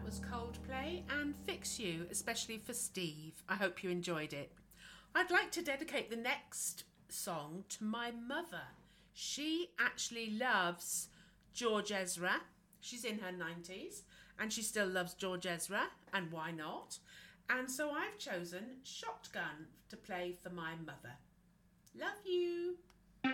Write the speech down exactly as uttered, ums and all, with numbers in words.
was Coldplay and Fix You, especially for Steve. I hope you enjoyed it. I'd like to dedicate the next song to my mother. She actually loves George Ezra. She's in her nineties and she still loves George Ezra, and why not? And so I've chosen Shotgun to play for my mother. Love you.